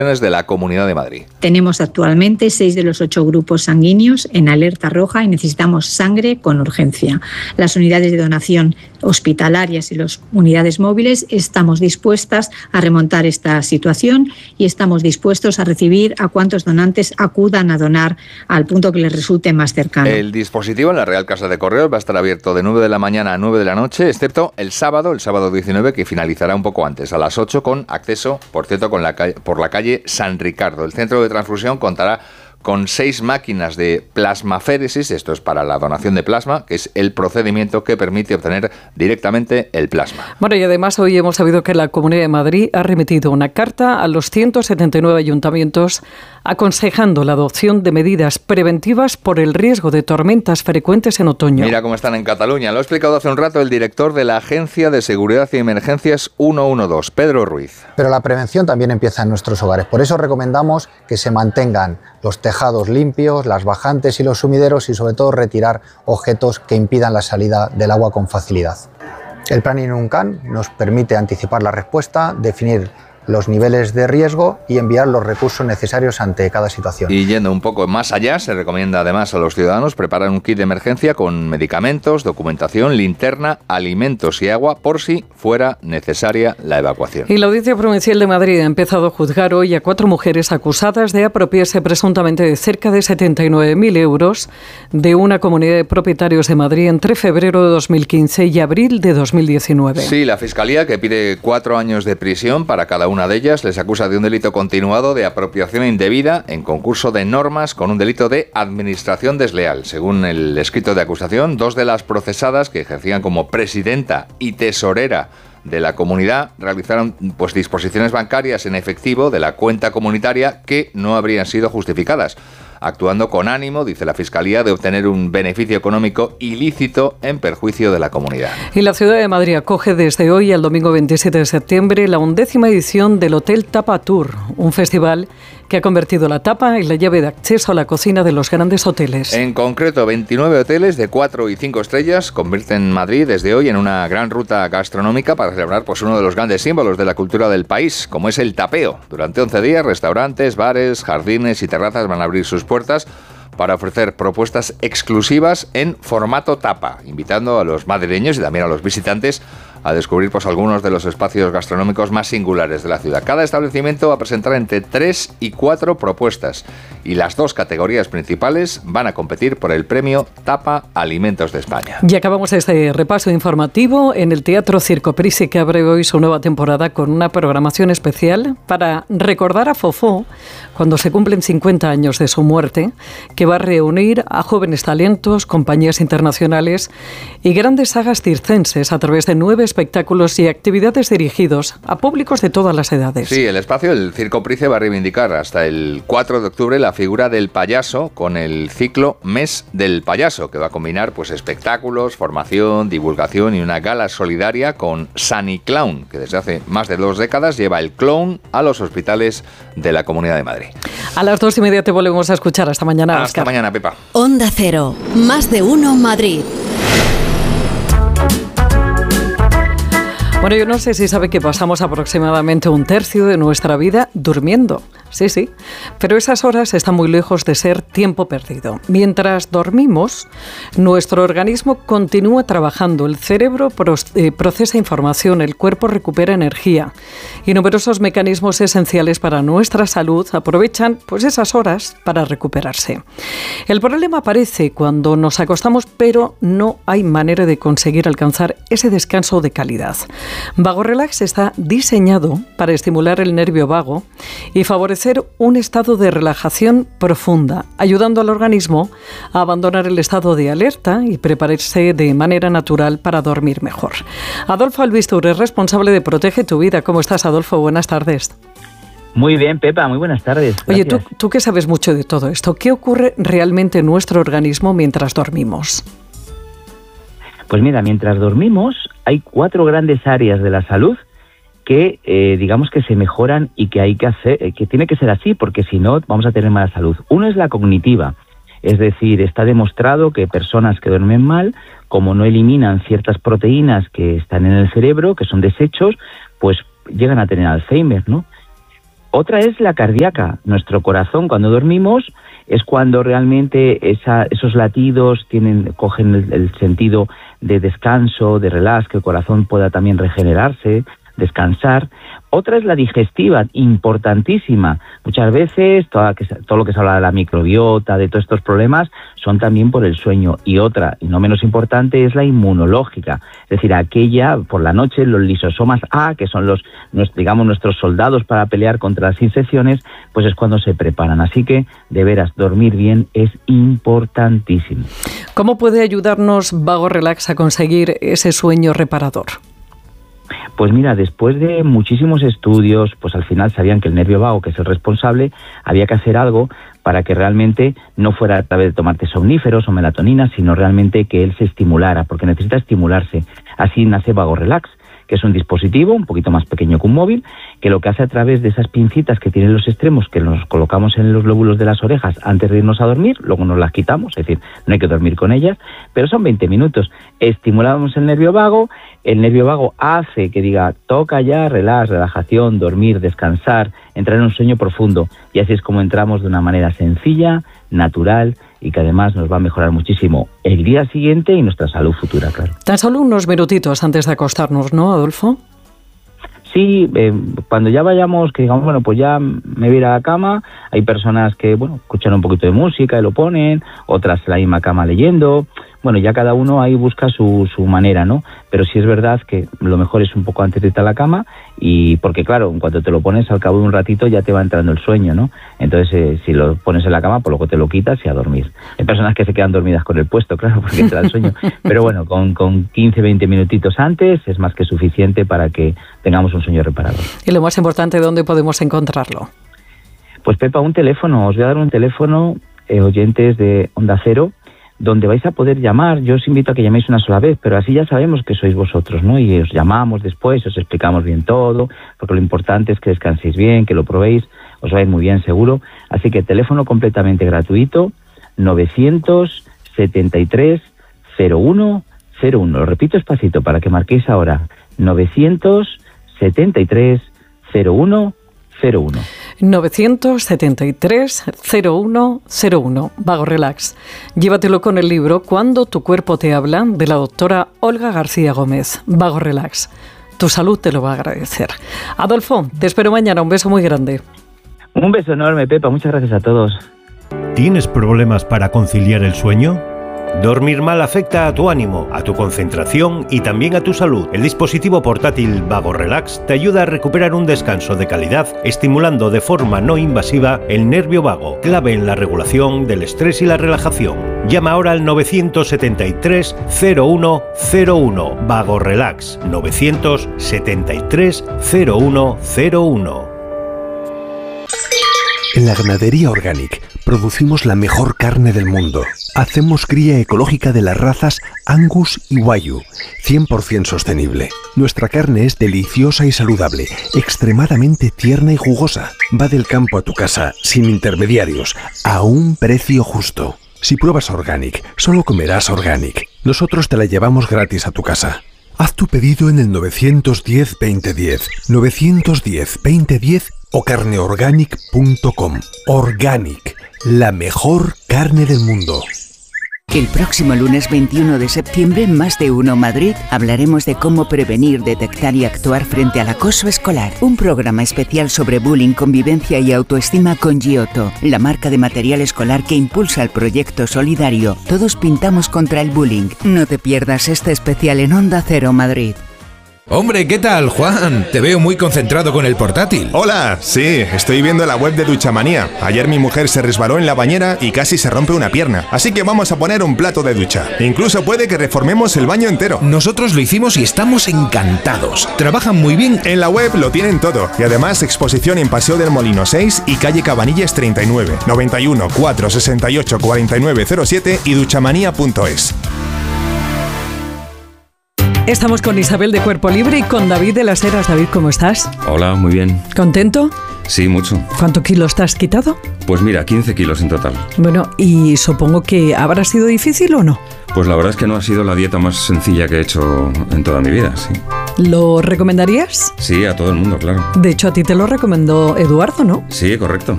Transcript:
de la Comunidad de Madrid. Tenemos actualmente 6 de los 8 grupos sanguíneos en alerta roja y necesitamos sangre con urgencia. Las unidades de donación hospitalarias y las unidades móviles estamos dispuestas a remontar esta situación y estamos dispuestos a recibir a cuantos donantes acudan a donar al punto que les resulte más cercano. El dispositivo en la Real Casa de Correos va a estar abierto de 9 de la mañana a 9 de la noche, excepto el sábado 19, que finalizará un poco antes, a las 8, con acceso, por cierto, por la calle San Ricardo. El centro de transfusión contará con 6 máquinas de plasmaféresis, esto es para la donación de plasma, que es el procedimiento que permite obtener directamente el plasma. Bueno, y además hoy hemos sabido que la Comunidad de Madrid ha remitido una carta a los 179 ayuntamientos aconsejando la adopción de medidas preventivas por el riesgo de tormentas frecuentes en otoño. Mira cómo están en Cataluña. Lo ha explicado hace un rato el director de la Agencia de Seguridad y Emergencias 112, Pedro Ruiz. Pero la prevención también empieza en nuestros hogares. Por eso recomendamos que se mantengan los tejados limpios, las bajantes y los sumideros y sobre todo retirar objetos que impidan la salida del agua con facilidad. El plan INUNCAN nos permite anticipar la respuesta, definir los niveles de riesgo y enviar los recursos necesarios ante cada situación. Y yendo un poco más allá, se recomienda además a los ciudadanos preparar un kit de emergencia con medicamentos, documentación, linterna, alimentos y agua por si fuera necesaria la evacuación. Y la Audiencia Provincial de Madrid ha empezado a juzgar hoy a 4 mujeres acusadas de apropiarse presuntamente de cerca de 79.000 euros de una comunidad de propietarios de Madrid entre febrero de 2015 y abril de 2019. Sí, la Fiscalía, que pide 4 años de prisión para cada una de ellas, les acusa de un delito continuado de apropiación indebida en concurso de normas con un delito de administración desleal. Según el escrito de acusación, 2 de las procesadas, que ejercían como presidenta y tesorera de la comunidad, realizaron disposiciones bancarias en efectivo de la cuenta comunitaria que no habrían sido justificadas, actuando con ánimo, dice la Fiscalía, de obtener un beneficio económico ilícito en perjuicio de la comunidad. Y la Ciudad de Madrid acoge desde hoy al domingo 27 de septiembre la 11ª edición del Hotel Tapa Tour, un festival que ha convertido la tapa en la llave de acceso a la cocina de los grandes hoteles. En concreto, 29 hoteles de 4 y 5 estrellas convierten Madrid desde hoy en una gran ruta gastronómica para celebrar uno de los grandes símbolos de la cultura del país, como es el tapeo. Durante 11 días, restaurantes, bares, jardines y terrazas van a abrir sus puertas para ofrecer propuestas exclusivas en formato tapa, invitando a los madrileños y también a los visitantes a descubrir algunos de los espacios gastronómicos más singulares de la ciudad. Cada establecimiento va a presentar entre 3 y 4 propuestas y las 2 categorías principales van a competir por el premio Tapa Alimentos de España. Y acabamos este repaso informativo en el Teatro Circo Price, que abre hoy su nueva temporada con una programación especial para recordar a Fofó cuando se cumplen 50 años de su muerte, que va a reunir a jóvenes talentos, compañías internacionales y grandes sagas circenses a través de 9 espectáculos y actividades dirigidos a públicos de todas las edades. Sí, el espacio, el Circo Price, va a reivindicar hasta el 4 de octubre la figura del payaso con el ciclo Mes del Payaso, que va a combinar espectáculos, formación, divulgación y una gala solidaria con Sani Clown, que desde hace más de 2 décadas lleva el clown a los hospitales de la Comunidad de Madrid. A las 2:30 te volvemos a escuchar. Hasta mañana, Hasta mañana, Pepa. Onda Cero, más de uno Madrid. Bueno, yo no sé si sabe que pasamos aproximadamente 1/3 de nuestra vida durmiendo. Sí, pero esas horas están muy lejos de ser tiempo perdido. Mientras dormimos, nuestro organismo continúa trabajando, el cerebro procesa información, el cuerpo recupera energía y numerosos mecanismos esenciales para nuestra salud aprovechan esas horas para recuperarse. El problema aparece cuando nos acostamos, pero no hay manera de conseguir alcanzar ese descanso de calidad. Vago Relax está diseñado para estimular el nervio vago y favorecer un estado de relajación profunda, ayudando al organismo a abandonar el estado de alerta y prepararse de manera natural para dormir mejor. Adolfo Albistur es responsable de Protege tu Vida. ¿Cómo estás, Adolfo? Buenas tardes. Muy bien, Pepa, muy buenas tardes. Oye, tú que sabes mucho de todo esto, ¿qué ocurre realmente en nuestro organismo mientras dormimos? Pues mira, mientras dormimos hay 4 grandes áreas de la salud que digamos que se mejoran y que hay que hacer, que tiene que ser así, porque si no vamos a tener mala salud. Uno es la cognitiva, es decir, está demostrado que personas que duermen mal, como no eliminan ciertas proteínas que están en el cerebro, que son desechos, pues llegan a tener Alzheimer, ¿no? Otra es la cardíaca. Nuestro corazón, cuando dormimos, es cuando realmente esos latidos cogen el sentido de descanso, de relax, que el corazón pueda también regenerarse, descansar. Otra es la digestiva, importantísima. Muchas veces todo lo que se habla de la microbiota, de todos estos problemas, son también por el sueño. Y otra, y no menos importante, es la inmunológica. Es decir, aquella, por la noche, los lisosomas A, que son nuestros soldados para pelear contra las infecciones, pues es cuando se preparan. Así que, de veras, dormir bien es importantísimo. ¿Cómo puede ayudarnos Vago Relax a conseguir ese sueño reparador? Pues mira, después de muchísimos estudios, pues al final sabían que el nervio vago, que es el responsable, había que hacer algo para que realmente no fuera a través de tomarte somníferos o melatonina, sino realmente que él se estimulara, porque necesita estimularse. Así nace Vago Relax, que es un dispositivo un poquito más pequeño que un móvil, que lo que hace a través de esas pincitas que tienen los extremos, que nos colocamos en los lóbulos de las orejas antes de irnos a dormir, luego nos las quitamos, es decir, no hay que dormir con ellas, pero son 20 minutos. Estimulamos el nervio vago hace que diga, toca ya, relajación, dormir, descansar, entrar en un sueño profundo, y así es como entramos de una manera sencilla, natural, y que además nos va a mejorar muchísimo el día siguiente y nuestra salud futura, claro. Tan solo unos minutitos antes de acostarnos, ¿no, Adolfo? Sí, cuando ya vayamos, que digamos, bueno, pues ya me voy a ir a la cama, hay personas que, bueno, escuchan un poquito de música y lo ponen, otras en la misma cama leyendo. Bueno, ya cada uno ahí busca su manera, ¿no? Pero sí es verdad que lo mejor es un poco antes de irte a la cama, y porque claro, cuando te lo pones al cabo de un ratito ya te va entrando el sueño, ¿no? Entonces, si lo pones en la cama, pues luego te lo quitas y a dormir. Hay personas que se quedan dormidas con el puesto, claro, porque entra el sueño. Pero bueno, con 15, 20 minutitos antes es más que suficiente para que tengamos un sueño reparador. Y lo más importante, ¿dónde podemos encontrarlo? Pues Pepa, un teléfono. Os voy a dar un teléfono, oyentes de Onda Cero, donde vais a poder llamar. Yo os invito a que llaméis una sola vez, pero así ya sabemos que sois vosotros, ¿no? Y os llamamos después, os explicamos bien todo, porque lo importante es que descanséis bien, que lo probéis, os va a ir muy bien seguro. Así que teléfono completamente gratuito, 973 01 01. Lo repito despacito para que marquéis ahora, 973 01 01. 973 0101. Vago Relax. Llévatelo con el libro Cuando tu cuerpo te habla, de la doctora Olga García Gómez. Vago Relax. Tu salud te lo va a agradecer. Adolfo, te espero mañana. Un beso muy grande. Un beso enorme, Pepa. Muchas gracias a todos. ¿Tienes problemas para conciliar el sueño? Dormir mal afecta a tu ánimo, a tu concentración y también a tu salud. El dispositivo portátil Vago Relax te ayuda a recuperar un descanso de calidad, estimulando de forma no invasiva el nervio vago, clave en la regulación del estrés y la relajación. Llama ahora al 973 0101. Vago Relax, 973 0101. En la ganadería Organic producimos la mejor carne del mundo. Hacemos cría ecológica de las razas Angus y Wagyu, 100% sostenible. Nuestra carne es deliciosa y saludable, extremadamente tierna y jugosa. Va del campo a tu casa, sin intermediarios, a un precio justo. Si pruebas Organic, solo comerás Organic. Nosotros te la llevamos gratis a tu casa. Haz tu pedido en el 910-2010, 910-2010 o carneorganic.com. Organic, la mejor carne del mundo. El próximo lunes 21 de septiembre en Más de Uno Madrid hablaremos de cómo prevenir, detectar y actuar frente al acoso escolar. Un programa especial sobre bullying, convivencia y autoestima con Giotto, la marca de material escolar que impulsa el proyecto solidario Todos Pintamos contra el Bullying. No te pierdas este especial en Onda Cero Madrid. Hombre, ¿qué tal, Juan? Te veo muy concentrado con el portátil. Hola, sí, estoy viendo la web de Duchamanía. Ayer mi mujer se resbaló en la bañera y casi se rompe una pierna. Así que vamos a poner un plato de ducha. Incluso puede que reformemos el baño entero. Nosotros lo hicimos y estamos encantados. Trabajan muy bien. En la web lo tienen todo. Y además exposición en Paseo del Molino 6 y calle Cabanillas 39, 91 468 4907 y duchamanía.es. Estamos con Isabel de Cuerpo Libre y con David de las Heras. David, ¿cómo estás? Hola, muy bien. ¿Contento? Sí, mucho. ¿Cuántos kilos te has quitado? Pues mira, 15 kilos en total. Bueno, y supongo que habrá sido difícil o no. Pues la verdad es que no ha sido la dieta más sencilla que he hecho en toda mi vida, sí. ¿Lo recomendarías? Sí, a todo el mundo, claro. De hecho, a ti te lo recomendó Eduardo, ¿no? Sí, correcto.